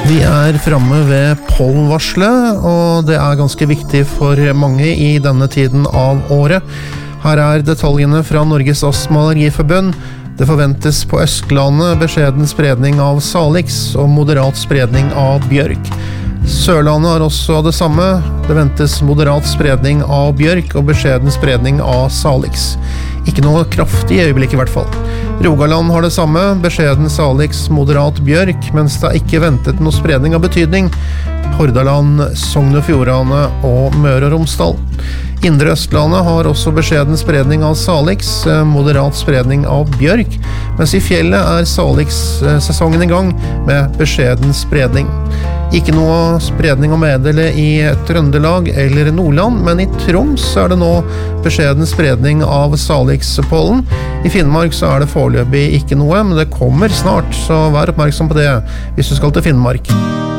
Vi fremme ved pollenvarselet, og det ganske viktig for mange i denne tiden av året. Her detaljene fra Norges Astma- og Allergiforbund. Det forventes på Østlandet beskjeden spredning av salix og moderat spredning av bjørk. Sørlandet har også det samme. Det ventes moderat spredning av bjørk og beskjeden spredning av salix. Ikke noe kraftig i øyeblikket i hvert fall. Rogaland har det samme, beskjeden salix, moderat bjørk, mens det ikke ventet noe spredning av betydning. Hordaland, Sogn og Fjordane og Møre og Romsdal. Indre Østlandet har også beskjeden spredning av salix, moderat spredning av bjørk, mens i fjellet salix-sesongen i gang med beskjeden spredning. Ikke noe spredning av meddelet i Trøndelag eller Nordland, men i Troms det nå beskjeden spredning av salix-pollen. I Finnmark så det foreløpig ikke noe, men det kommer snart, så vær oppmerksom på det hvis du skal til Finnmark.